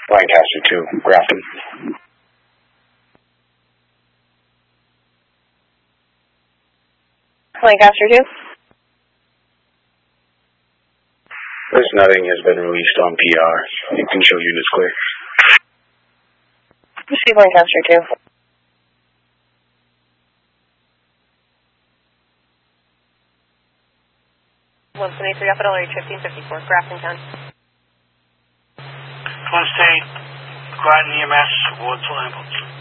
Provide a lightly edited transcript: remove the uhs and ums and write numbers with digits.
Lancaster 2, Grafton. Lancaster 2. There's nothing has been released on PR. You can show units clear. Receive Lancaster 2. 173 up at LRH 1554, Grafton County. Twin State, Groton EMS, Ward Full Ambulance.